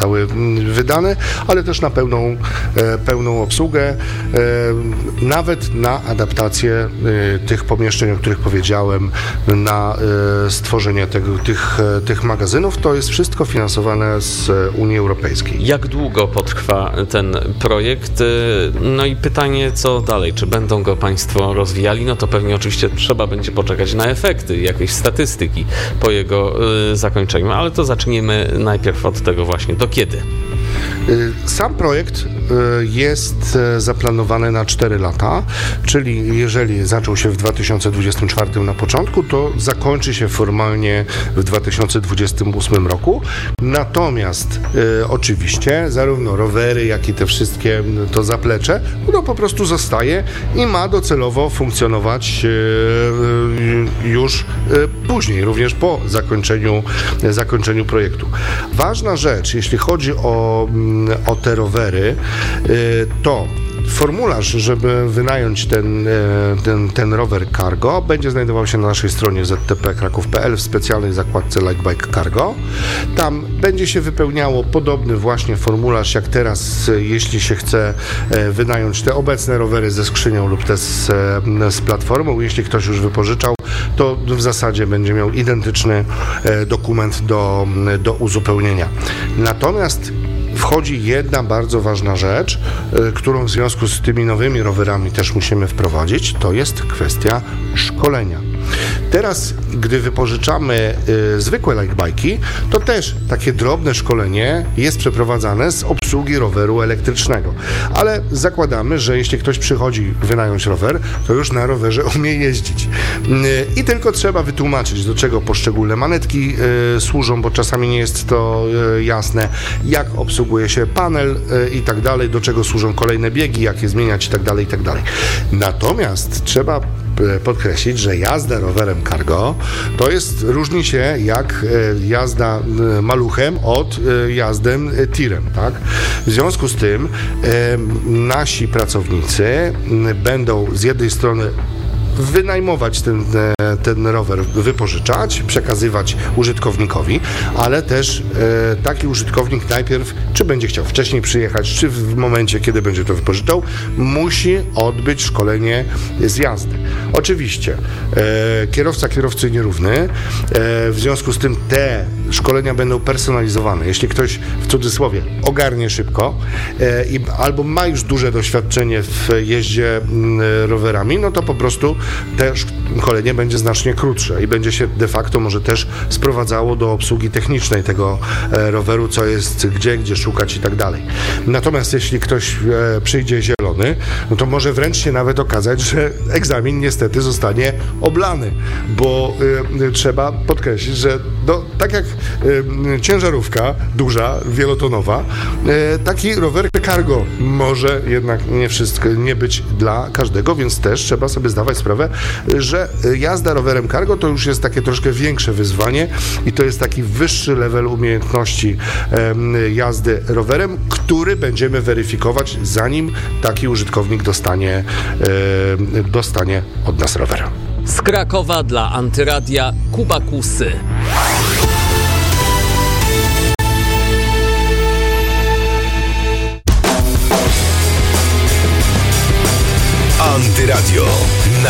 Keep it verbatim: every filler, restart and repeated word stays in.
zostały wydane, ale też na pełną, pełną obsługę, nawet na adaptację tych pomieszczeń, o których powiedziałem, na stworzenie tego, tych, tych magazynów. To jest wszystko finansowane z Unii Europejskiej. Jak długo potrwa ten projekt? No i pytanie, co dalej? Czy będą go Państwo rozwijali? No to pewnie oczywiście trzeba będzie poczekać na efekty, jakieś statystyki po jego y, zakończeniu, ale to zacznijmy najpierw od tego właśnie. Do kiedy? Sam projekt jest zaplanowany na cztery lata, czyli jeżeli zaczął się w dwa tysiące dwudziestym czwartym na początku, to zakończy się formalnie w dwa tysiące dwudziestym ósmym roku. Natomiast e, oczywiście zarówno rowery, jak i te wszystkie to zaplecze, no po prostu zostaje i ma docelowo funkcjonować e, już e, później, również po zakończeniu, zakończeniu projektu. Ważna rzecz, jeśli chodzi o, o te rowery, to formularz, żeby wynająć ten, ten, ten rower cargo, będzie znajdował się na naszej stronie z t p kraków kropka p l w specjalnej zakładce Like Bike Cargo. Tam będzie się wypełniało podobny właśnie formularz jak teraz, jeśli się chce wynająć te obecne rowery ze skrzynią lub te z, z platformą. Jeśli ktoś już wypożyczał, to w zasadzie będzie miał identyczny dokument do, do uzupełnienia. Natomiast wchodzi jedna bardzo ważna rzecz, y, którą w związku z tymi nowymi rowerami też musimy wprowadzić, to jest kwestia szkolenia. Teraz, gdy wypożyczamy y, zwykłe like'bike'i, to też takie drobne szkolenie jest przeprowadzane z obsługi roweru elektrycznego. Ale zakładamy, że jeśli ktoś przychodzi wynająć rower, to już na rowerze umie jeździć. Y, I tylko trzeba wytłumaczyć, do czego poszczególne manetki y, służą, bo czasami nie jest to y, jasne, jak obsługuje się panel y, i tak dalej, do czego służą kolejne biegi, jak je zmieniać i tak dalej, i tak dalej. Natomiast trzeba podkreślić, że jazda rowerem cargo to jest, różni się jak jazda maluchem od jazdy tirem, tak? W związku z tym e, nasi pracownicy będą z jednej strony wynajmować ten, ten rower, wypożyczać, przekazywać użytkownikowi, ale też e, taki użytkownik najpierw, czy będzie chciał wcześniej przyjechać, czy w momencie, kiedy będzie to wypożyczał, musi odbyć szkolenie z jazdy. Oczywiście e, kierowca kierowcy nierówny, e, w związku z tym te szkolenia będą personalizowane. Jeśli ktoś w cudzysłowie ogarnie szybko e, i albo ma już duże doświadczenie w jeździe m, rowerami, no to po prostu te szkolenie będzie znacznie krótsze i będzie się de facto może też sprowadzało do obsługi technicznej tego e, roweru, co jest gdzie, gdzie szukać i tak dalej. Natomiast jeśli ktoś e, przyjdzie zielony, no to może wręcz się nawet okazać, że egzamin niestety zostanie oblany, bo e, trzeba podkreślić, że no, tak jak e, ciężarówka duża, wielotonowa, e, taki rower cargo może jednak nie wszystko, nie być dla każdego, więc też trzeba sobie zdawać sprawę, że jazda rowerem cargo to już jest takie troszkę większe wyzwanie i to jest taki wyższy level umiejętności e, jazdy rowerem, który będziemy weryfikować, zanim taki użytkownik dostanie, e, dostanie od nas rower. Z Krakowa dla Antyradia Kuba Kusy. Antyradio.